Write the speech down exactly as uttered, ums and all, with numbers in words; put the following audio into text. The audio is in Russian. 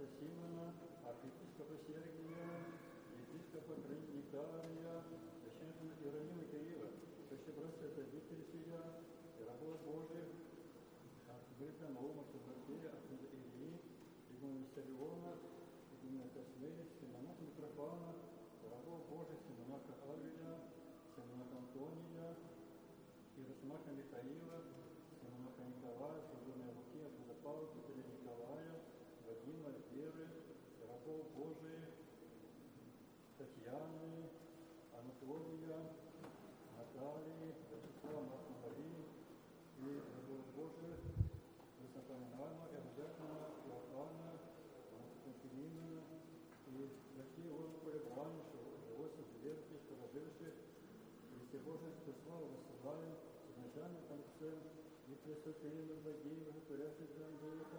Отца Симона, архиепископа Сергия, епископа Триникария, священника Иеронима Кирилла, прощебраться обители сия, и рабов Божьих, архиепископа Наума Севастия, архиепископа Ильи, игумена Виссариона, игумена Космея, симонаха Митрофана, рабов Божьих, симонаха Авеля, симонаха Антония, Иеросимаха Михаила, симонаха Николая, Сергия Луки, Отца Павла, Петра Николая, Вадима, Веры, рабов Божиих, Татьяны, Анатолия, Натальи, Вячеслава, Марка Марии и рабов Божиих, Высокоминального, Иоанна, Иоанна, Константинина и такие вот полебраниши, восемь верхних, положивших, Христе Божьей славу воссылаем, с изначальным концем и пресвятым, и благим, и творящим